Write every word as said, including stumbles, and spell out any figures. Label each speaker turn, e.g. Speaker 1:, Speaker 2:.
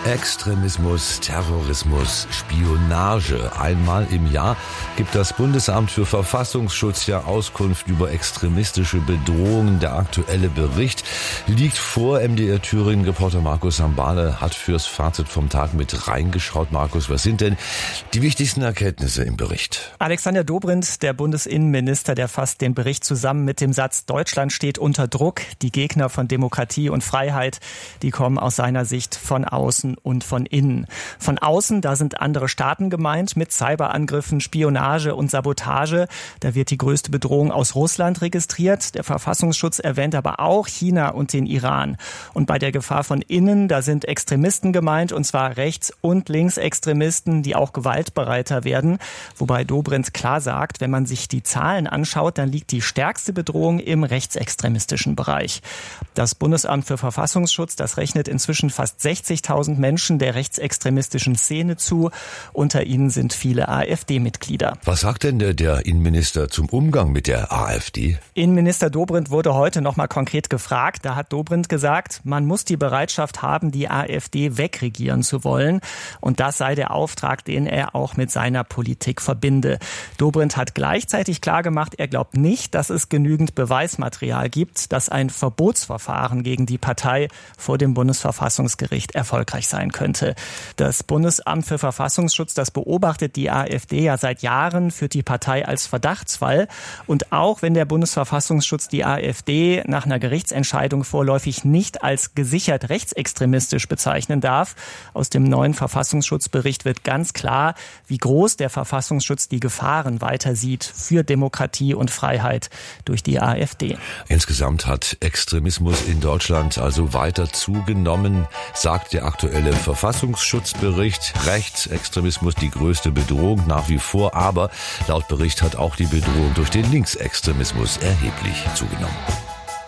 Speaker 1: Extremismus, Terrorismus, Spionage. Einmal im Jahr gibt das Bundesamt für Verfassungsschutz ja Auskunft über extremistische Bedrohungen. Der aktuelle Bericht liegt vor. M D R Thüringen-Reporter Markus Sambale hat fürs Fazit vom Tag mit reingeschaut. Markus, was sind denn die wichtigsten Erkenntnisse im Bericht?
Speaker 2: Alexander Dobrindt, der Bundesinnenminister, der fasst den Bericht zusammen mit dem Satz: Deutschland steht unter Druck. Die Gegner von Demokratie und Freiheit, die kommen aus seiner Sicht von außen und von innen. Von außen, da sind andere Staaten gemeint mit Cyberangriffen, Spionage und Sabotage. Da wird die größte Bedrohung aus Russland registriert. Der Verfassungsschutz erwähnt aber auch China und den Iran. Und bei der Gefahr von innen, da sind Extremisten gemeint, und zwar Rechts- und Linksextremisten, die auch gewaltbereiter werden. Wobei Dobrindt klar sagt, wenn man sich die Zahlen anschaut, dann liegt die stärkste Bedrohung im rechtsextremistischen Bereich. Das Bundesamt für Verfassungsschutz, das rechnet inzwischen fast sechzigtausend Menschen der rechtsextremistischen Szene zu. Unter ihnen sind viele AfD-Mitglieder.
Speaker 1: Was sagt denn der, der Innenminister zum Umgang mit der AfD?
Speaker 2: Innenminister Dobrindt wurde heute noch mal konkret gefragt. Da hat Dobrindt gesagt, man muss die Bereitschaft haben, die AfD wegregieren zu wollen. Und das sei der Auftrag, den er auch mit seiner Politik verbinde. Dobrindt hat gleichzeitig klargemacht, er glaubt nicht, dass es genügend Beweismaterial gibt, dass ein Verbotsverfahren gegen die Partei vor dem Bundesverfassungsgericht erfolgreich sein könnte. Das Bundesamt für Verfassungsschutz, das beobachtet die AfD ja seit Jahren, führt die Partei als Verdachtsfall. Und auch wenn der Bundesverfassungsschutz die AfD nach einer Gerichtsentscheidung vorläufig nicht als gesichert rechtsextremistisch bezeichnen darf, aus dem neuen Verfassungsschutzbericht wird ganz klar, wie groß der Verfassungsschutz die Gefahren weiter sieht für Demokratie und Freiheit durch die AfD.
Speaker 1: Insgesamt hat Extremismus in Deutschland also weiter zugenommen, sagt der aktuelle Verfassungsschutzbericht. Rechtsextremismus die größte Bedrohung nach wie vor, aber laut Bericht hat auch die Bedrohung durch den Linksextremismus erheblich zugenommen.